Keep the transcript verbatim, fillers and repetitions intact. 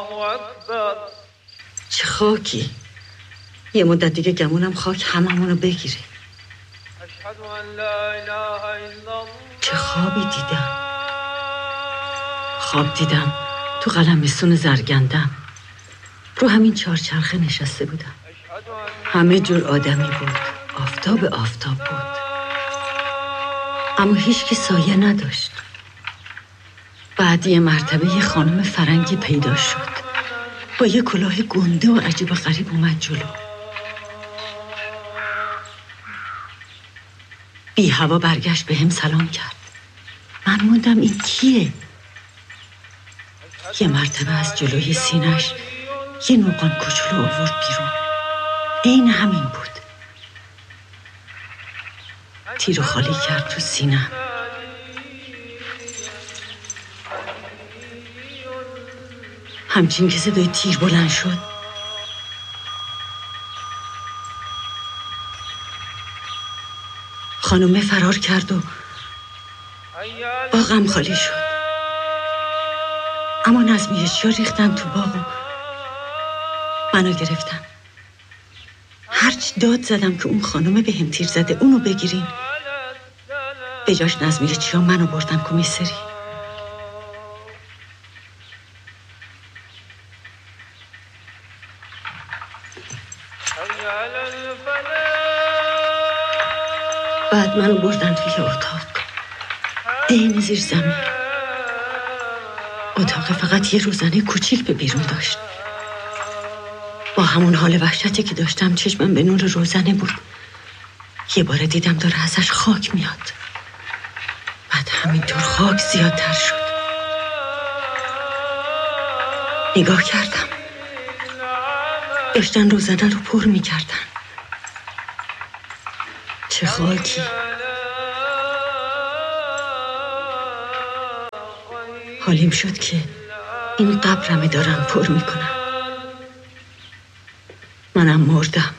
چه خاکی. یه مدت دیگه گمونم خاک هممونو بگیره. چه خوابی دیدم. خواب دیدم تو قلمستون زرگندم رو همین چهارچرخه نشسته بودم. همه جور آدمی بود، آفتاب آفتاب بود، اما هیچ کی سایه نداشت. بعد یه مرتبه یه خانم فرنگی پیدا شد با یه کلاه گنده و عجیب و غریب اومد جلو. بی هوا برگشت به هم سلام کرد. من موندم این کیه؟ یه مرتبه از جلوی سینش یه نوقان کوچولو آورد بیرون. عین همین بود. تیرو خالی کرد تو سینم. همچین که صدای تیر بلند شد خانومه فرار کرد و باغم خالی شد. اما نظمیه‌چیا ریختن تو باغ و منو گرفتن. هرچی داد زدم که اون خانومه به هم تیر زده اونو بگیرین، به جاش نظمیه‌چیا منو بردن کمیسری. بعد منو بردن توی اتاق عین زیر زمین. اتاق فقط یه روزنه کوچیک به بیرون داشت. با همون حال وحشتی که داشتم چشمم به نور روزنه بود. یه بار دیدم داره ازش خاک میاد. بعد همینطور خاک زیادتر شد. نگاه کردم داشتن روزنه رو پر میکردن. چه خاکی. حالیم شد که این قبرمه دارم پر میکنم. منم مردم.